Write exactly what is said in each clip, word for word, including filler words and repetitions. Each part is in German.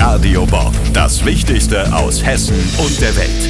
Radio Bob. Das Wichtigste aus Hessen und der Welt.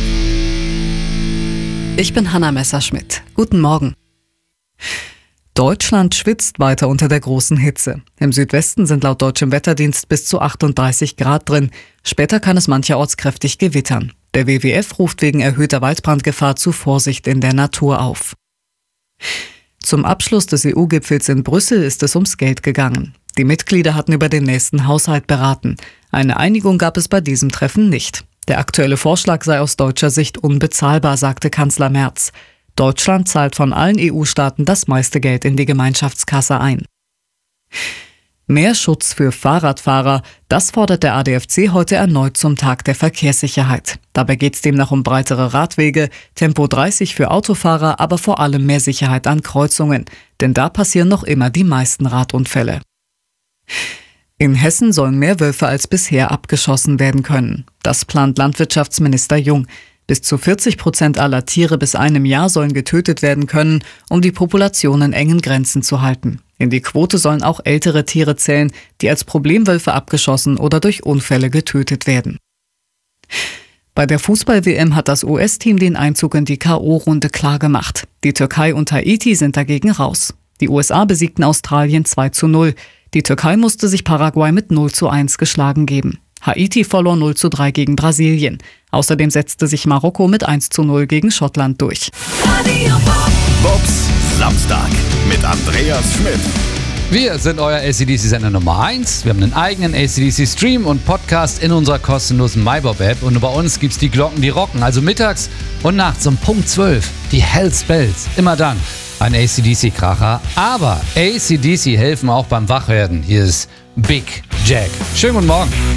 Ich bin Hanna Messerschmidt. Guten Morgen. Deutschland schwitzt weiter unter der großen Hitze. Im Südwesten sind laut deutschem Wetterdienst bis zu achtunddreißig Grad drin. Später kann es mancherorts kräftig gewittern. Der W W F ruft wegen erhöhter Waldbrandgefahr zu Vorsicht in der Natur auf. Zum Abschluss des E U-Gipfels in Brüssel ist es ums Geld gegangen. Die Mitglieder hatten über den nächsten Haushalt beraten. Eine Einigung gab es bei diesem Treffen nicht. Der aktuelle Vorschlag sei aus deutscher Sicht unbezahlbar, sagte Kanzler Merz. Deutschland zahlt von allen E U-Staaten das meiste Geld in die Gemeinschaftskasse ein. Mehr Schutz für Fahrradfahrer, das fordert der A D F C heute erneut zum Tag der Verkehrssicherheit. Dabei geht es demnach um breitere Radwege, Tempo dreißig für Autofahrer, aber vor allem mehr Sicherheit an Kreuzungen. Denn da passieren noch immer die meisten Radunfälle. In Hessen sollen mehr Wölfe als bisher abgeschossen werden können. Das plant Landwirtschaftsminister Jung. Bis zu vierzig Prozent aller Tiere bis einem Jahr sollen getötet werden können, um die Population in engen Grenzen zu halten. In die Quote sollen auch ältere Tiere zählen, die als Problemwölfe abgeschossen oder durch Unfälle getötet werden. Bei der Fußball-W M hat das U S-Team den Einzug in die K O-Runde klargemacht. Die Türkei und Haiti sind dagegen raus. Die U S A besiegten Australien zwei zu null. Die Türkei musste sich Paraguay mit null zu eins geschlagen geben. Haiti verlor null zu drei gegen Brasilien. Außerdem setzte sich Marokko mit eins zu null gegen Schottland durch. Bobs Samstag mit Andreas Schmidt. Wir sind euer A C D C-Sender Nummer eins. Wir haben einen eigenen A C D C-Stream und Podcast in unserer kostenlosen MyBob-App. Und bei uns gibt's die Glocken, die rocken. Also mittags und nachts um Punkt zwölf. Die Hells Bells. Immer dann ein A C D C-Kracher. Aber A C D C helfen auch beim Wachwerden. Hier ist Big Jack. Schönen guten Morgen.